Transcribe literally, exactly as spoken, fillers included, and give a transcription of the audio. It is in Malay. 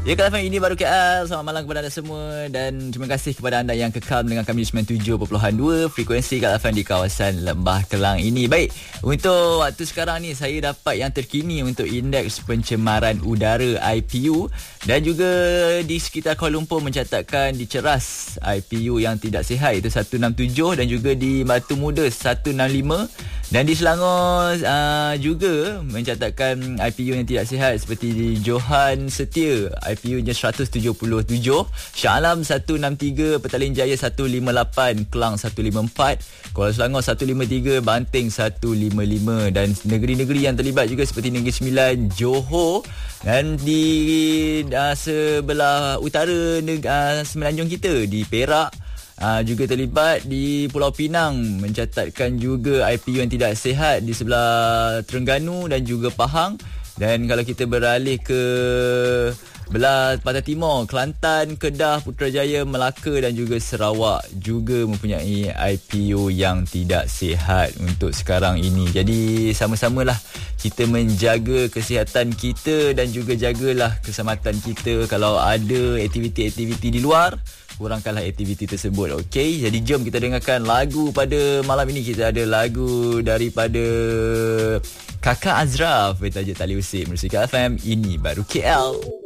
Ya, Kak F M, ini baru K L. Selamat malam kepada anda semua dan terima kasih kepada anda yang kekal dengan kami di sembilan puluh tujuh perpuluhan dua frekuensi Kak F M di kawasan Lembah Kelang ini. Baik, untuk waktu sekarang ni saya dapat yang terkini untuk indeks pencemaran udara I P U dan juga di sekitar Kuala Lumpur mencatatkan di Ceras I P U yang tidak sihat itu seratus enam puluh tujuh dan juga di Batu Muda seratus enam puluh lima. Dan di Selangor uh, juga mencatatkan I P U yang tidak sihat seperti di Johan Setia I P U-nya seratus tujuh puluh tujuh, Shah Alam seratus enam puluh tiga, Petaling Jaya seratus lima puluh lapan, Kelang seratus lima puluh empat, Kuala Selangor seratus lima puluh tiga, Banting seratus lima puluh lima dan negeri-negeri yang terlibat juga seperti Negeri Sembilan, Johor dan di uh, sebelah utara neg- uh, semenanjung kita di Perak. Uh, juga terlibat di Pulau Pinang mencatatkan juga I P U yang tidak sihat di sebelah Terengganu dan juga Pahang. Dan kalau kita beralih ke belah Pantai Timur, Kelantan, Kedah, Putrajaya, Melaka dan juga Sarawak juga mempunyai I P U yang tidak sihat untuk sekarang ini. Jadi sama-samalah kita menjaga kesihatan kita dan juga jagalah keselamatan kita. Kalau ada aktiviti-aktiviti di luar, kurangkanlah aktiviti tersebut. Okey, jadi jom kita dengarkan lagu pada malam ini. Kita ada lagu daripada Kakak Azraf bertajuk Tali Usik. Menerusi K F M, ini baru K L.